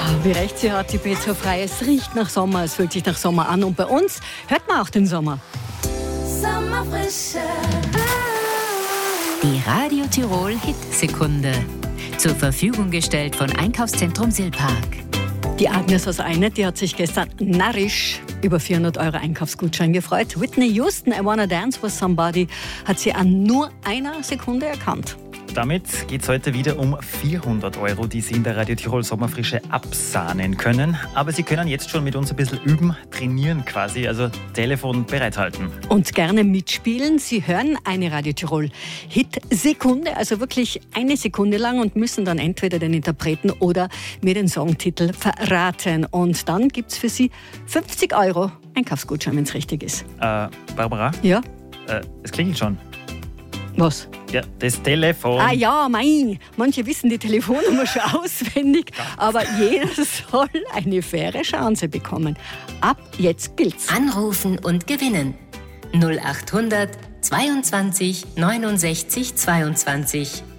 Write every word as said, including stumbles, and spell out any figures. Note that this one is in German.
Wie recht sie hat, die Petra Frei. Es riecht nach Sommer, es fühlt sich nach Sommer an. Und bei uns hört man auch den Sommer. Sommerfrische. Die Radio Tirol Hitsekunde. Zur Verfügung gestellt von Einkaufszentrum Silpark. Die Agnes aus Einet, die hat sich gestern narrisch über vierhundert Euro Einkaufsgutschein gefreut. Whitney Houston, I Wanna Dance With Somebody, hat sie an nur einer Sekunde erkannt. Damit geht es heute wieder um vierhundert Euro, die Sie in der Radio Tirol Sommerfrische absahnen können. Aber Sie können jetzt schon mit uns ein bisschen üben, trainieren quasi, also Telefon bereithalten. Und gerne mitspielen. Sie hören eine Radio Tirol Hit-Sekunde, also wirklich eine Sekunde lang und müssen dann entweder den Interpreten oder mir den Songtitel verraten. Und dann gibt es für Sie fünfzig Euro Einkaufsgutschein, wenn es richtig ist. Äh, Barbara? Ja? Äh, es klingelt schon. Was? Ja, das Telefon. Ah ja, mei, manche wissen die Telefonnummer schon auswendig, aber jeder soll eine faire Chance bekommen. Ab jetzt gilt's. Anrufen und gewinnen. null achthundert zweiundzwanzig neunundsechzig zweiundzwanzig.